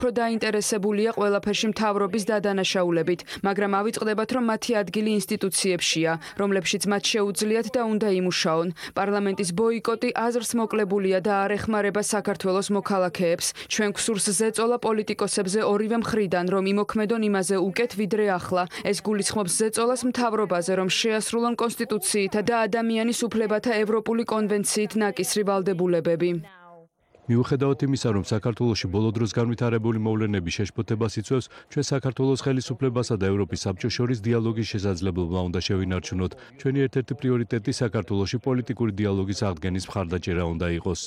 უფრო დაინტერესებულია ყველაფერში მთავრობის დადანაშაულებით, მაგრამ ავიწყდებათ, რომ მათი ადგილი ინსტიტუციებშია, რომლებშიც მათ შეუძლიათ და უნდა იმუშაონ. პარლამენტის ბოიკოტი აზრს მოკლებულია და არ ეხმარება საქართველოს მოქალაქეებს. ჩვენ გვსურს ზეწოლა პოლიტიკოსებზე ორივე მხრიდან, რომ იმოქმედონ იმაზე უკეთ ვიდრე ახლა. ეს გულისხმობს ზეწოლას მთავრობაზე, რომ შეასრულონ კონსტიტუციითა და ადამიანის უფლებათა ევროპული კონვენციით ნაკისრი ვალდებულებები. მიუხედავად იმისა, რომ საქართველოში ბოლო დროს განვითარებული მოვლენები შეშფოთებას იწვევს, ჩვენ საქართველოს ხელისუფლებასა და ევროპის საბჭოს შორის დიალოგის შესაძლებლობა უნდა შევინარჩუნოთ. ჩვენი ერთ-ერთი პრიორიტეტი საქართველოში პოლიტიკური დიალოგის აღდგენის მხარდაჭერა უნდა იყოს.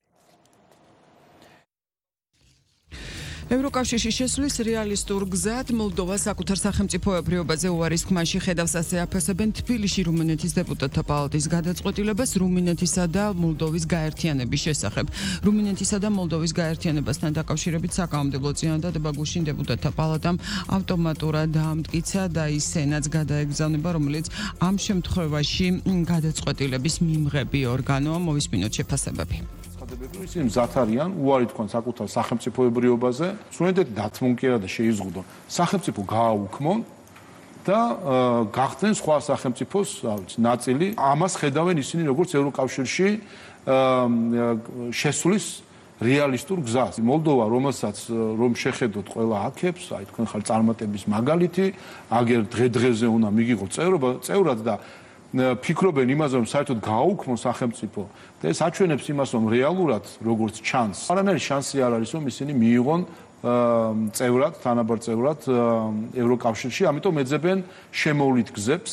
ევროკავშირში შესვლის რეალისტურ გზად მოლდოვას საკუთარ სახელმწიფოებრიობაზე უარის ხმაში ხედავს, ასე აფასებენ თბილისში რუმინეთის დეპუტატთა პალატის გადაწყვეტილებას რუმინეთისა და მოლდოვის გაერთიანების შესახებ. რუმინეთისა და მოლდოვის გაერთიანებასთან დაკავშირებით საკანონმდებლო წინადადება გუშინ დეპუტატთა პალატამ ავტომატურად დაამტკიცა და ის სენატს გადაეგზავნება, რომელიც ამ შემთხვევაში გადაწყვეტილების მიმღები ორგანოა. მოვისმინოთ შეფასებები. ისინი მზად არიან უარი თქვენ საკუთარ სახელმწიფოებრიობაზე, სულელით დათმუნკერა და შეიზღუდონ. სახელმწიფო გააუქმონ და გახდნენ სხვა სახელმწიფოს ნაწილი. ამას ხედავენ ისინი როგორც ევროკავშირში შესვლის რეალისტურ გზას. მოლდოვა, რომელსაც რომ შეხედოთ ყველა აქებს, აი თქვენ ხარ წარმატების მაგალითი, აგერ დღე-დღეზე უნდა მიგიღო წევრად და ფიქრობენ იმაზე, რომ საერთოდ გააუქმონ სახელმწიფო და ეს აჩვენებს იმას, რომ რეალურად როგორც ჩანს, არანაირი შანსი არ არის, რომ ისინი მიიღონ წევრად, თანაბარ წევრად ევროკავშირში, ამიტომ ეძებენ შემოვლით გზებს.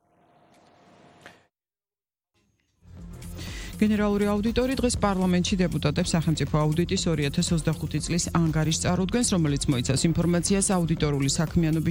გენერალური აუდიტორი დღეს პარლამენტში დეპუტატებს სახელმწიფო აუდიტის 2025 წლის ანგარიშს წარუდგენს, რომელიც მოიცავს ინფორმაციას აუდიტორული საქმიანობის